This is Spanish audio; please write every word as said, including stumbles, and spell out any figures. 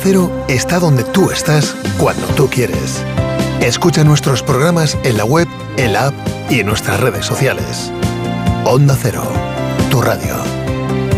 Cero está donde tú estás, cuando tú quieres. Escucha nuestros programas en la web, en la app y en nuestras redes sociales. Onda Cero, tu radio.